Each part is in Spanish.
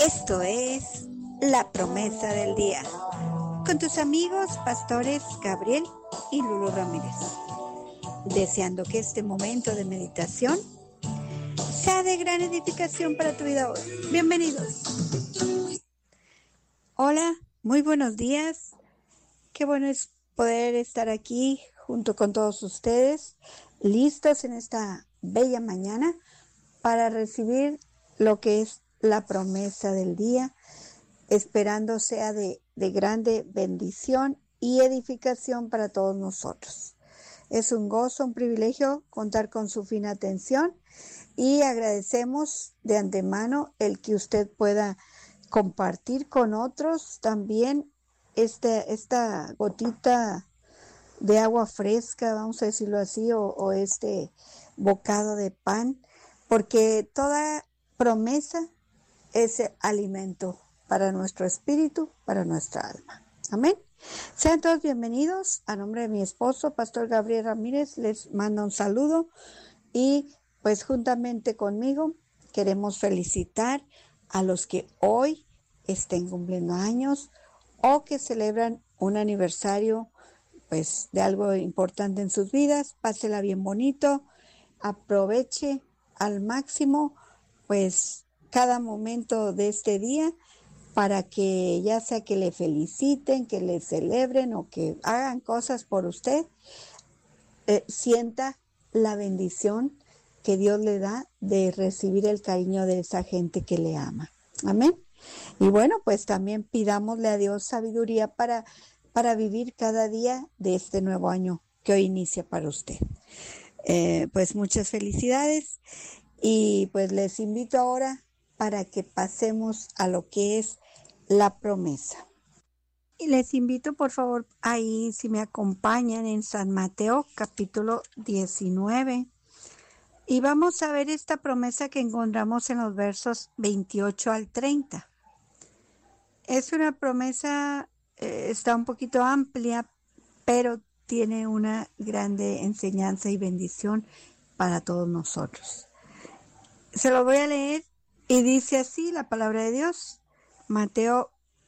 Esto es La Promesa del Día, con tus amigos pastores Gabriel y Lulu Ramírez, deseando que este momento de meditación sea de gran edificación para tu vida hoy. Bienvenidos. Hola, muy buenos días. Qué bueno es poder estar aquí junto con todos ustedes, listos en esta bella mañana para recibir lo que es la promesa del día, esperando sea de grande bendición y edificación para todos nosotros. Es un gozo, un privilegio contar con su fina atención y agradecemos de antemano el que usted pueda compartir con otros también esta gotita de agua fresca, vamos a decirlo así, o este bocado de pan, porque toda promesa es alimento para nuestro espíritu, para nuestra alma. Amén. Sean todos bienvenidos. A nombre de mi esposo, Pastor Gabriel Ramírez, les mando un saludo y pues juntamente conmigo queremos felicitar a los que hoy estén cumpliendo años o que celebran un aniversario pues de algo importante en sus vidas. Pásela bien bonito, aproveche al máximo pues cada momento de este día para que ya sea que le feliciten, que le celebren o que hagan cosas por usted, sienta la bendición que Dios le da de recibir el cariño de esa gente que le ama. Amén. Y bueno, pues también pidámosle a Dios sabiduría para vivir cada día de este nuevo año que hoy inicia para usted. Pues muchas felicidades y pues les invito ahora para que pasemos a lo que es la promesa. Y les invito por favor ahí si me acompañan en San Mateo capítulo 19 y vamos a ver esta promesa que encontramos en los versos 28 al 30. Es una promesa, está un poquito amplia, pero tiene una grande enseñanza y bendición para todos nosotros. Se lo voy a leer y dice así la palabra de Dios, Mateo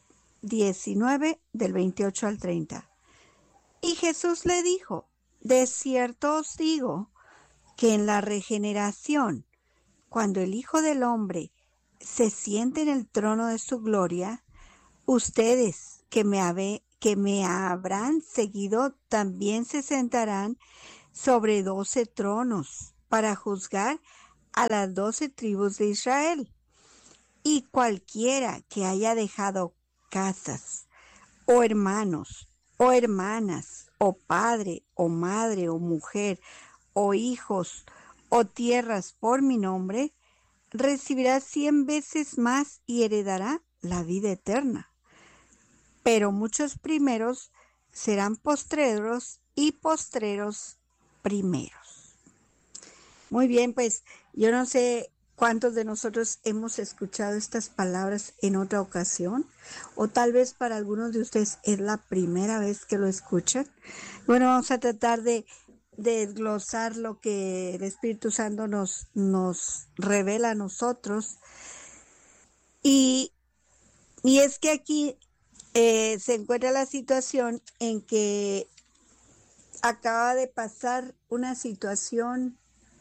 19 del 28 al 30. Y Jesús le dijo, de cierto os digo que en la regeneración, cuando el Hijo del Hombre se siente en el trono de su gloria, ustedes que me habrán seguido también se sentarán sobre 12 tronos para juzgar a las 12 tribus de Israel. Y cualquiera que haya dejado casas, o hermanos, o hermanas, o padre, o madre, o mujer, o hijos, o tierras por mi nombre, recibirá 100 veces más y heredará la vida eterna. Pero muchos primeros serán postreros y postreros primeros. Muy bien, pues yo no sé cuántos de nosotros hemos escuchado estas palabras en otra ocasión, o tal vez para algunos de ustedes es la primera vez que lo escuchan. Bueno, vamos a tratar de desglosar lo que el Espíritu Santo nos revela a nosotros. Y es que aquí se encuentra la situación en que acaba de pasar una situación,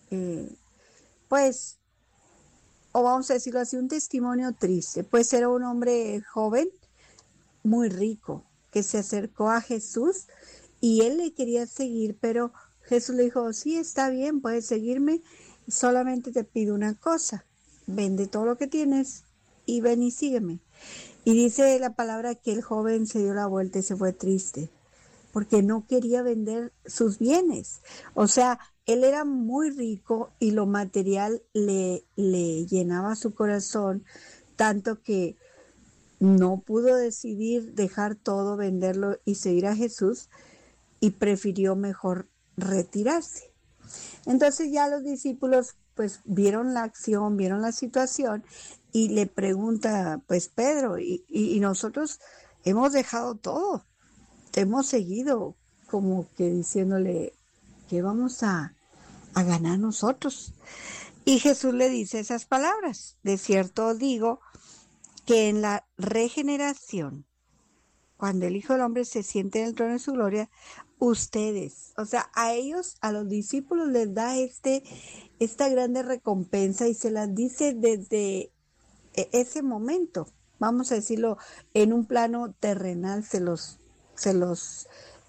pues, o vamos a decirlo así, un testimonio triste. Pues era un hombre joven, muy rico, que se acercó a Jesús y él le quería seguir, pero Jesús le dijo, sí, está bien, puedes seguirme, solamente te pido una cosa, vende todo lo que tienes y ven y sígueme. Y dice la palabra que el joven se dio la vuelta y se fue triste, porque no quería vender sus bienes. O sea, él era muy rico y lo material le llenaba su corazón, tanto que no pudo decidir dejar todo, venderlo y seguir a Jesús, y prefirió mejor retirarse. Entonces ya los discípulos pues vieron la acción, vieron la situación y le pregunta pues Pedro, y nosotros hemos dejado todo, te hemos seguido, como que diciéndole que vamos a ganar nosotros. Y Jesús le dice esas palabras, de cierto digo que en la regeneración, cuando el Hijo del Hombre se siente en el trono de su gloria, ustedes, o sea, a ellos, a los discípulos les da esta grande recompensa y se las dice desde ese momento, vamos a decirlo, en un plano terrenal se los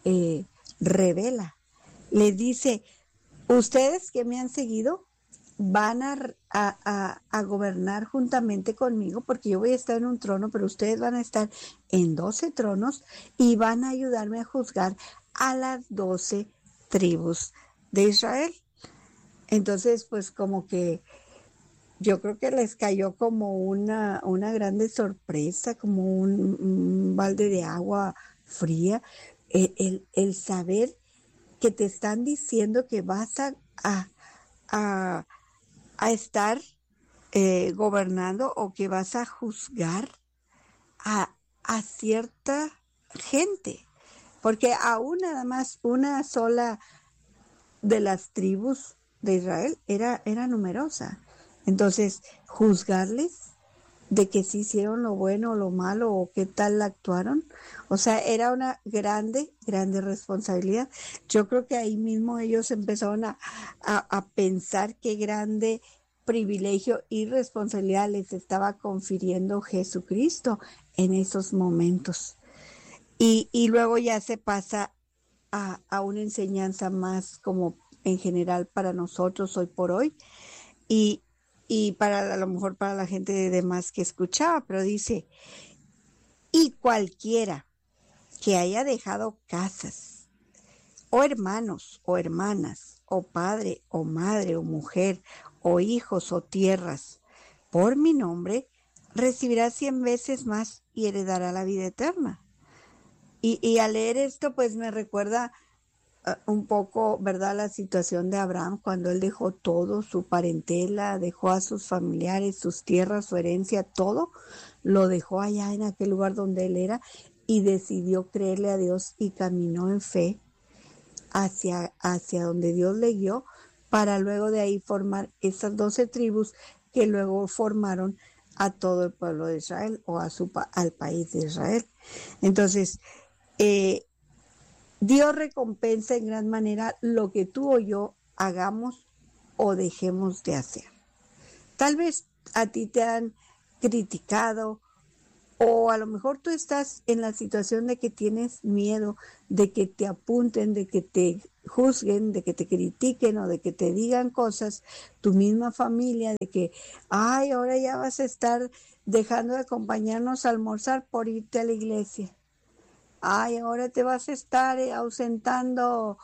revela. Les dice, ustedes que me han seguido van a gobernar juntamente conmigo, porque yo voy a estar en un trono, pero ustedes van a estar en 12 tronos y van a ayudarme a juzgar a las 12 tribus de Israel. Entonces, pues como que yo creo que les cayó como una grande sorpresa, como un balde de agua fría, el saber que te están diciendo que vas a, a estar gobernando o que vas a juzgar a cierta gente, porque aún nada más una sola de las tribus de Israel era numerosa. Entonces, juzgarles de que si hicieron lo bueno o lo malo o qué tal actuaron, o sea, era una grande responsabilidad. Yo creo que ahí mismo ellos empezaron a pensar qué grande privilegio y responsabilidad les estaba confiriendo Jesucristo en esos momentos. Y luego ya se pasa a una enseñanza más como en general para nosotros hoy por hoy y, y para a lo mejor para la gente de demás que escuchaba, pero dice, y cualquiera que haya dejado casas, o hermanos, o hermanas, o padre, o madre, o mujer, o hijos, o tierras, por mi nombre, recibirá 100 veces más y heredará la vida eterna. Y al leer esto, pues me recuerda un poco, ¿verdad?, la situación de Abraham cuando él dejó todo, su parentela, dejó a sus familiares, sus tierras, su herencia, todo, lo dejó allá en aquel lugar donde él era y decidió creerle a Dios y caminó en fe hacia donde Dios le guió para luego de ahí formar esas 12 tribus que luego formaron a todo el pueblo de Israel o al país de Israel. Entonces, Dios recompensa en gran manera lo que tú o yo hagamos o dejemos de hacer. Tal vez a ti te han criticado o a lo mejor tú estás en la situación de que tienes miedo de que te apunten, de que te juzguen, de que te critiquen o de que te digan cosas, tu misma familia, de que, ay, ahora ya vas a estar dejando de acompañarnos a almorzar por irte a la iglesia. Ay, ahora te vas a estar ausentando,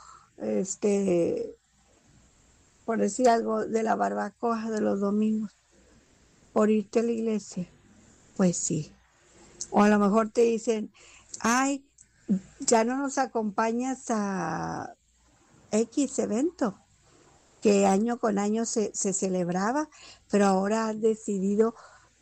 por decir algo, de la barbacoa de los domingos, por irte a la iglesia. Pues sí. O a lo mejor te dicen, ay, ya no nos acompañas a X evento, que año con año se celebraba, pero ahora has decidido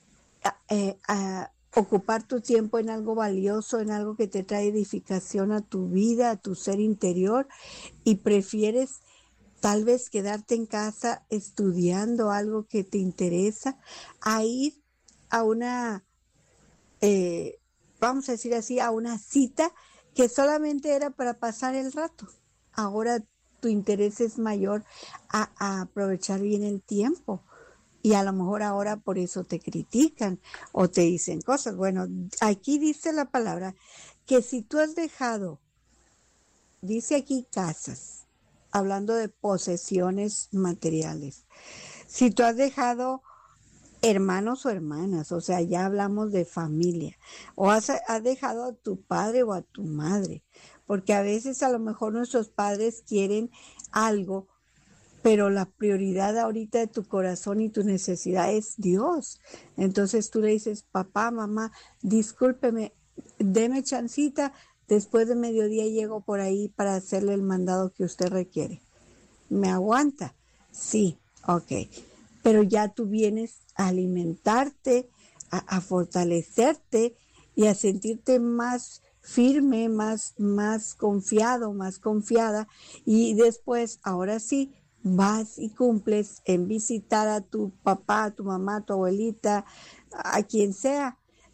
ocupar tu tiempo en algo valioso, en algo que te trae edificación a tu vida, a tu ser interior, y prefieres tal vez quedarte en casa estudiando algo que te interesa, a ir a una, vamos a decir así, a una cita que solamente era para pasar el rato. Ahora tu interés es mayor a aprovechar bien el tiempo. Y a lo mejor ahora por eso te critican o te dicen cosas. Bueno, aquí dice la palabra que si tú has dejado, dice aquí casas, hablando de posesiones materiales, si tú has dejado hermanos o hermanas, o sea, ya hablamos de familia, o has dejado a tu padre o a tu madre, porque a veces a lo mejor nuestros padres quieren algo, pero la prioridad ahorita de tu corazón y tu necesidad es Dios. Entonces tú le dices, papá, mamá, discúlpeme, deme chancita, después de mediodía llego por ahí para hacerle el mandado que usted requiere. ¿Me aguanta? Sí, ok. Pero ya tú vienes a alimentarte, a fortalecerte y a sentirte más firme, más confiado, más confiada. Y después, ahora sí, vas y cumples en visitar a tu papá, a tu mamá, a tu abuelita, a quien sea,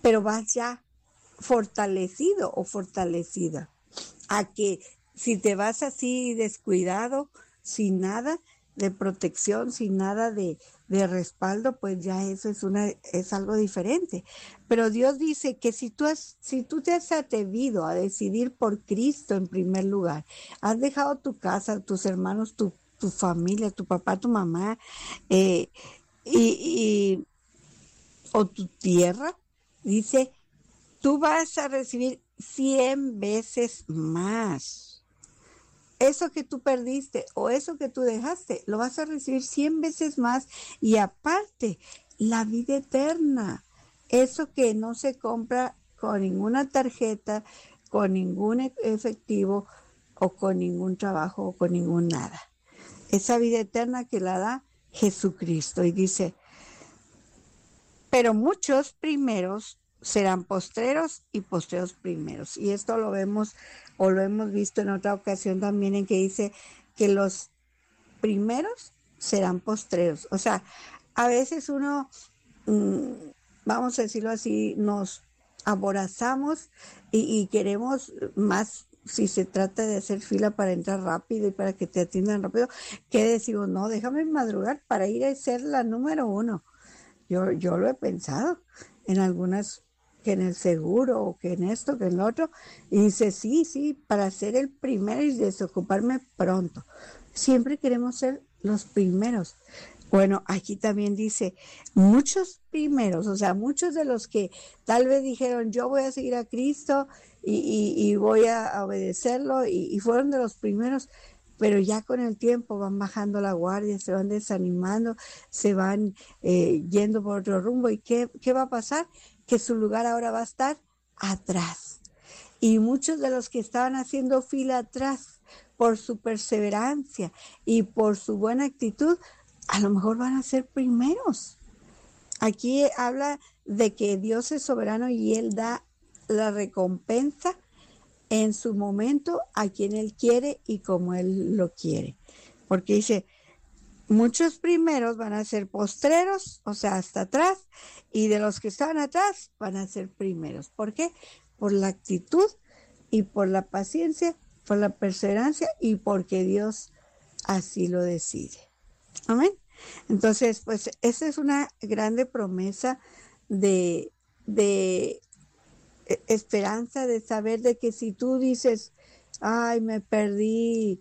pero vas ya fortalecido o fortalecida. A que si te vas así descuidado, sin nada de protección, sin nada de respaldo, pues ya eso es algo diferente. Pero Dios dice que si tú te has atrevido a decidir por Cristo en primer lugar, has dejado tu casa, tus hermanos, tu familia, tu papá, tu mamá, eh, y o tu tierra, dice, tú vas a recibir 100 veces más. Eso que tú perdiste o eso que tú dejaste, lo vas a recibir 100 veces más. Y aparte, la vida eterna, eso que no se compra con ninguna tarjeta, con ningún efectivo o con ningún trabajo o con ningún nada. Esa vida eterna que la da Jesucristo. Y dice, pero muchos primeros serán postreros y postreros primeros. Y esto lo vemos o lo hemos visto en otra ocasión también, en que dice que los primeros serán postreros. O sea, a veces uno, vamos a decirlo así, nos aborazamos y queremos más, si se trata de hacer fila para entrar rápido y para que te atiendan rápido, que decimos, no, déjame madrugar para ir a ser la número 1. Yo lo he pensado en algunas, que en el seguro o que en esto, que en lo otro, y dice, sí, para ser el primero y desocuparme pronto. Siempre queremos ser los primeros. Bueno, aquí también dice, muchos primeros, o sea, muchos de los que tal vez dijeron, yo voy a seguir a Cristo y voy a obedecerlo, y fueron de los primeros, pero ya con el tiempo van bajando la guardia, se van desanimando, se van yendo por otro rumbo. ¿Y qué va a pasar? Que su lugar ahora va a estar atrás. Y muchos de los que estaban haciendo fila atrás, por su perseverancia y por su buena actitud, a lo mejor van a ser primeros. Aquí habla de que Dios es soberano y Él da la recompensa en su momento a quien Él quiere y como Él lo quiere. Porque dice, muchos primeros van a ser postreros, o sea, hasta atrás, y de los que estaban atrás van a ser primeros. ¿Por qué? Por la actitud y por la paciencia, por la perseverancia y porque Dios así lo decide. Amén. Entonces, pues esa es una grande promesa de esperanza, de saber de que si tú dices, ay, me perdí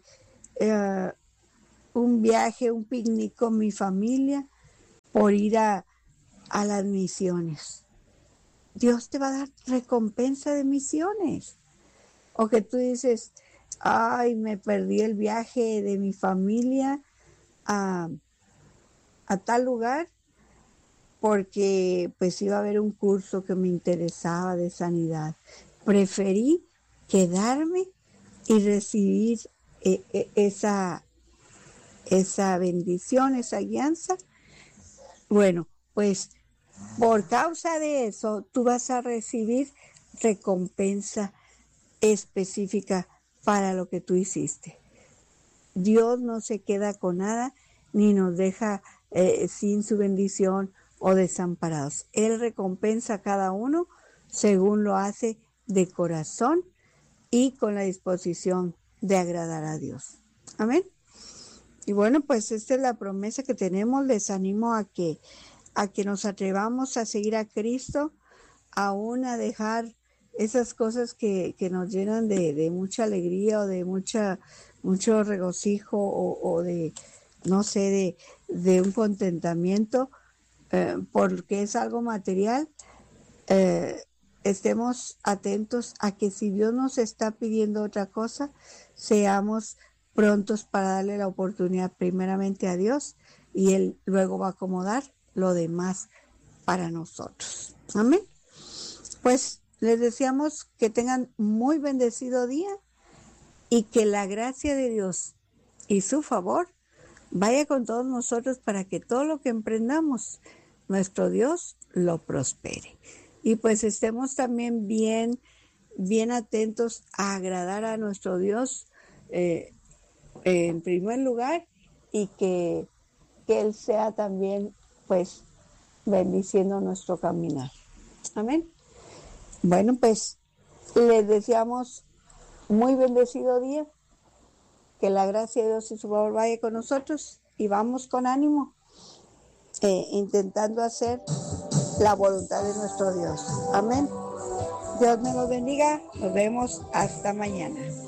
un viaje, un picnic con mi familia por ir a las misiones, Dios te va a dar recompensa de misiones. O que tú dices, ay, me perdí el viaje de mi familia a tal lugar porque pues iba a haber un curso que me interesaba de sanidad. Preferí quedarme y recibir esa bendición, esa guianza. Bueno, pues por causa de eso, tú vas a recibir recompensa específica para lo que tú hiciste. Dios no se queda con nada ni nos deja sin su bendición o desamparados. Él recompensa a cada uno según lo hace de corazón y con la disposición de agradar a Dios. Amén. Y bueno, pues esta es la promesa que tenemos. Les animo a que nos atrevamos a seguir a Cristo, aún a dejar esas cosas que nos llenan de mucha alegría o de mucho regocijo o de, no sé, de un contentamiento, porque es algo material. Estemos atentos a que si Dios nos está pidiendo otra cosa, seamos prontos para darle la oportunidad primeramente a Dios y Él luego va a acomodar lo demás para nosotros. Amén. Pues les deseamos que tengan muy bendecido día y que la gracia de Dios y su favor vaya con todos nosotros para que todo lo que emprendamos, nuestro Dios lo prospere. Y pues estemos también bien atentos a agradar a nuestro Dios en primer lugar, y que Él sea también pues bendiciendo nuestro caminar. Amén. Bueno, pues les deseamos muy bendecido día, que la gracia de Dios y su favor vaya con nosotros y vamos con ánimo, intentando hacer la voluntad de nuestro Dios. Amén. Dios me los bendiga. Nos vemos hasta mañana.